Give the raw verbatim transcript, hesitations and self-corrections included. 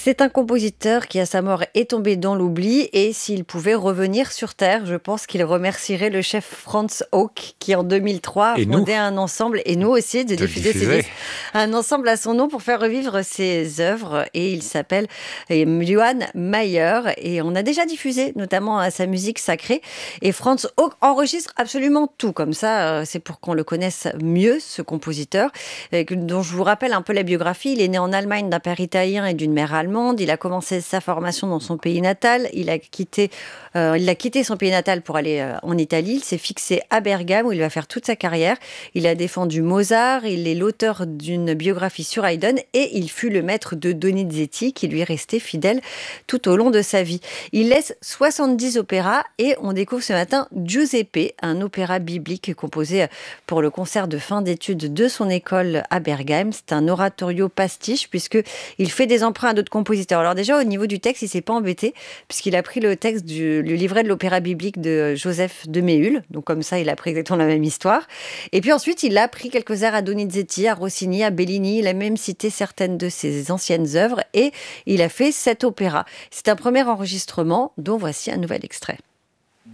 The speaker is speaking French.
C'est un compositeur qui, à sa mort, est tombé dans l'oubli et s'il pouvait revenir sur Terre, je pense qu'il remercierait le chef Franz Hauck qui, en deux mille trois, a Et nous, fondé un ensemble, et nous aussi, de de le diffuser ses disques, diffuser. un ensemble à son nom pour faire revivre ses œuvres, et il s'appelle euh, Johann Mayer, et on a déjà diffusé notamment euh, sa musique sacrée, et Franz Hauck enregistre absolument tout, comme ça, euh, c'est pour qu'on le connaisse mieux, ce compositeur, euh, dont je vous rappelle un peu la biographie. Il est né en Allemagne d'un père italien et d'une mère allemande. Il a commencé sa formation dans son pays natal. Il a quitté, euh, il a quitté son pays natal pour aller euh, en Italie. Il s'est fixé à Bergame où il va faire toute sa carrière. Il a défendu Mozart. Il est l'auteur d'une biographie sur Haydn et il fut le maître de Donizetti qui lui est resté fidèle tout au long de sa vie. Il laisse soixante-dix opéras et on découvre ce matin Giuseppe, un opéra biblique composé pour le concert de fin d'études de son école à Bergame. C'est un oratorio pastiche puisque il fait des emprunts à d'autres compositeurs. Alors déjà, au niveau du texte, il s'est pas embêté puisqu'il a pris le texte du le livret de l'opéra biblique de Joseph de Méhul. Donc comme ça, il a pris exactement la même histoire. Et puis ensuite, il a pris quelques airs à Donizetti, à Rossini, à Bellini. Il a même cité certaines de ses anciennes œuvres et il a fait cet opéra. C'est un premier enregistrement dont voici un nouvel extrait.